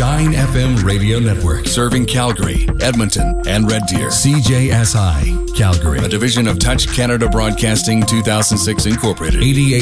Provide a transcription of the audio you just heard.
9 FM radio network. Serving Calgary, Edmonton, and Red Deer. CJSI, Calgary. A division of Touch Canada Broadcasting 2006 Incorporated. 88